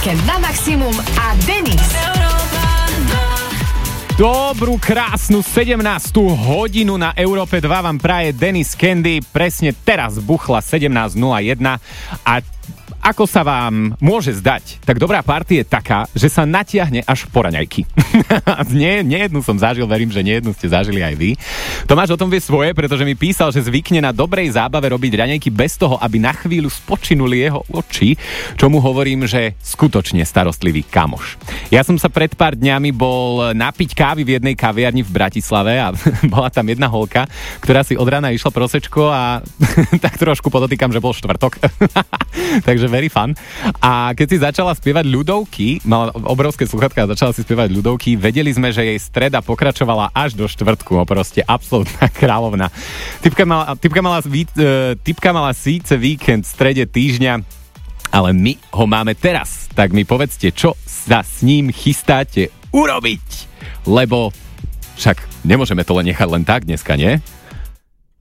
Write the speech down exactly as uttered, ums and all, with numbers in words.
víkend na maximum a Denis. Dobrú, krásnu sedemnástu hodinu na Európe dva vám praje Denis Candy. Presne teraz buchla sedemnásť nula jeden a ako sa vám môže zdať, tak dobrá party je taká, že sa natiahne až po raňajky. nie, nie jednu som zažil, verím, že nie jednu ste zažili aj vy. Tomáš o tom vie svoje, pretože mi písal, že zvykne na dobrej zábave robiť raňajky bez toho, aby na chvíľu spočinuli jeho oči, čo mu hovorím, že skutočne starostlivý kamoš. Ja som sa pred pár dňami bol napiť kávy v jednej kaviarni v Bratislave a bola tam jedna holka, ktorá si od rána išla prosečko a tak trošku podotýkam, že bol štvrtok. Takže very fun. A keď si začala spievať ľudovky, mala obrovské sluchatka a začala si spievať ľudovky, vedeli sme, že jej streda pokračovala až do štvrtku, proste absolútna kráľovna. Typka mala, typka mala, typka mala síce víkend v strede týždňa, ale my ho máme teraz. Tak mi povedzte, čo sa s ním chystáte urobiť, lebo však nemôžeme to len nechať len tak dneska, nie?